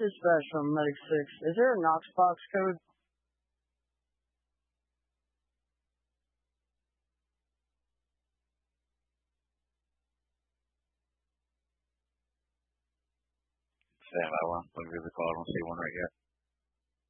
dispatch from Medic 6. Is there a Knox box code? Standby one. Look at the call. I don't see one right yet.